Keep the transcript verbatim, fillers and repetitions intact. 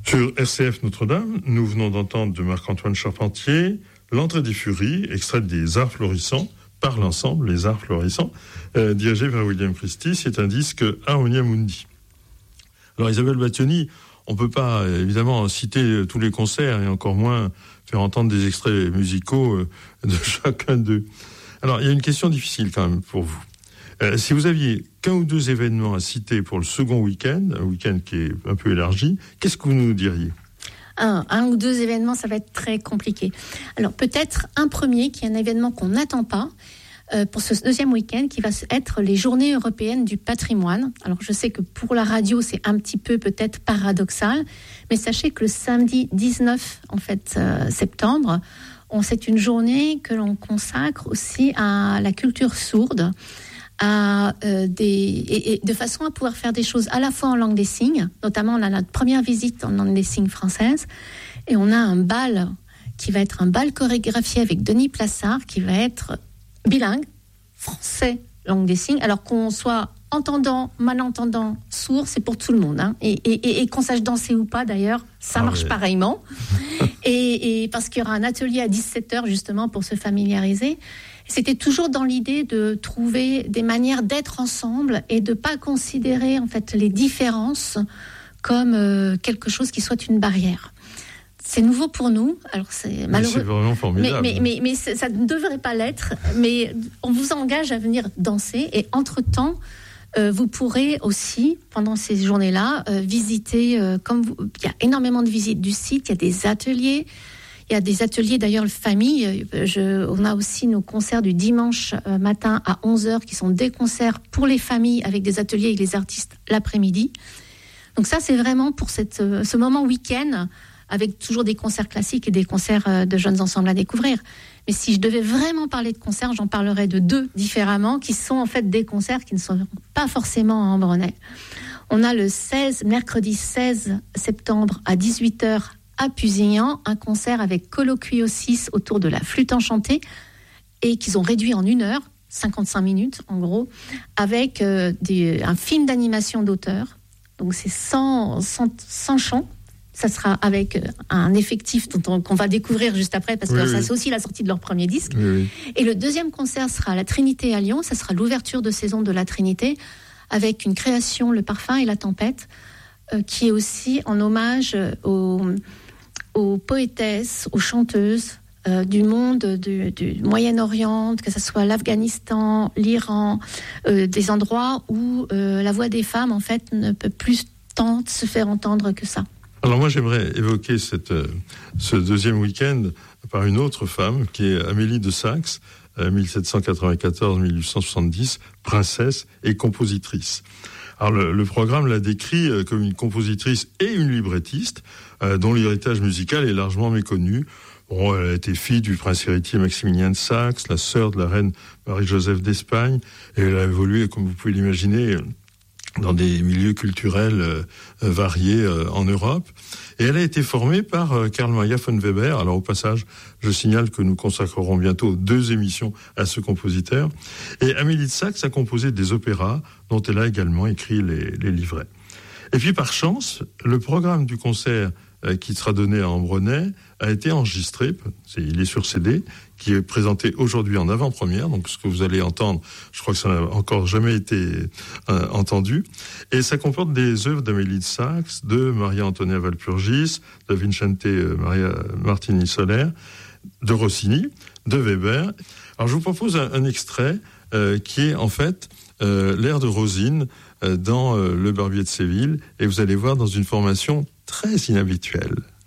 Sur R C F Notre-Dame, nous venons d'entendre de Marc-Antoine Charpentier L'Entrée des Furies, extrait des Arts Florissants, par l'ensemble, les Arts Florissants, euh, dirigé par William Christie. C'est un disque Harmonia Mundi. Alors Isabelle Battioni, on ne peut pas évidemment citer tous les concerts et encore moins faire entendre des extraits musicaux de chacun d'eux. Alors il y a une question difficile quand même pour vous. Euh, si vous aviez qu'un ou deux événements à citer pour le second week-end, un week-end qui est un peu élargi, qu'est-ce que vous nous diriez ? Un, un ou deux événements, ça va être très compliqué. Alors peut-être un premier, qui est un événement qu'on n'attend pas, euh, pour ce deuxième week-end, qui va être les Journées européennes du patrimoine. Alors je sais que pour la radio, c'est un petit peu peut-être paradoxal, mais sachez que le samedi dix-neuf en fait, euh, septembre, on, c'est une journée que l'on consacre aussi à la culture sourde, à, euh, des, et, et de façon à pouvoir faire des choses à la fois en langue des signes. Notamment, on a notre première visite en langue des signes française, et on a un bal qui va être un bal chorégraphié avec Denis Plassard, qui va être bilingue, français, langue des signes, alors qu'on soit entendant, malentendant, sourd, c'est pour tout le monde, hein. et, et, et, et qu'on sache danser ou pas d'ailleurs, ça ah marche ouais. pareillement, et, et parce qu'il y aura un atelier à dix-sept heures justement pour se familiariser. C'était toujours dans l'idée de trouver des manières d'être ensemble et de pas considérer en fait les différences comme euh, quelque chose qui soit une barrière. C'est nouveau pour nous. Alors c'est malheureux. C'est vraiment formidable. Mais, mais, mais, mais ça ne devrait pas l'être. Mais on vous engage à venir danser et entre-temps, euh, vous pourrez aussi, pendant ces journées-là, euh, visiter. Euh, comme vous, il y a énormément de visites du site. Il y a des ateliers. Il y a des ateliers, d'ailleurs, famille. Je, on a aussi nos concerts du dimanche matin à onze heures, qui sont des concerts pour les familles, avec des ateliers avec les artistes l'après-midi. Donc ça, c'est vraiment pour cette, ce moment week-end, avec toujours des concerts classiques et des concerts de jeunes ensembles à découvrir. Mais si je devais vraiment parler de concerts, j'en parlerais de deux différemment, qui sont en fait des concerts qui ne sont pas forcément en Embrenay. On a le seize, mercredi seize septembre à dix-huit heures, à Pusignan, un concert avec Colloquio six autour de la flûte enchantée, et qu'ils ont réduit en une heure, cinquante-cinq minutes en gros, avec euh, des, un film d'animation d'auteur. Donc c'est sans, sans, sans chant. Ça sera avec un effectif dont on, qu'on va découvrir juste après, parce que oui, ça oui. c'est aussi la sortie de leur premier disque. Oui, oui. Et le deuxième concert sera à la Trinité à Lyon. Ça sera l'ouverture de saison de la Trinité, avec une création, Le Parfum et la Tempête, euh, qui est aussi en hommage aux... aux poétesses, aux chanteuses euh, du monde du, du Moyen-Orient, que ce soit l'Afghanistan, l'Iran, euh, des endroits où euh, la voix des femmes, en fait, ne peut plus tant se faire entendre que ça. Alors moi, j'aimerais évoquer cette, euh, ce deuxième week-end par une autre femme, qui est Amélie de Saxe, euh, dix-sept cent quatre-vingt-quatorze à dix-huit cent soixante-dix, princesse et compositrice. Alors le, le programme la décrit euh, comme une compositrice et une librettiste, euh, dont l'héritage musical est largement méconnu. Bon, elle a été fille du prince héritier Maximilien de Saxe, la sœur de la reine Marie-Joseph d'Espagne, et elle a évolué, comme vous pouvez l'imaginer, dans des milieux culturels euh, variés euh, en Europe. Et elle a été formée par euh, Karl Maria von Weber. Alors au passage, je signale que nous consacrerons bientôt deux émissions à ce compositeur. Et Amélie de Saxe a composé des opéras dont elle a également écrit les, les livrets. Et puis par chance, le programme du concert euh, qui sera donné à Embrenay a été enregistré, c'est, il est sur C D, qui est présenté aujourd'hui en avant-première, donc ce que vous allez entendre, je crois que ça n'a encore jamais été euh, entendu, et ça comporte des œuvres d'Amélie de Saxe, de Maria Antonia Walpurgis, de Vicente Maria Martini Soler, de Rossini, de Weber. Alors je vous propose un, un extrait euh, qui est en fait euh, l'air de Rosine euh, dans euh, Le Barbier de Séville, et vous allez voir dans une formation très inhabituelle.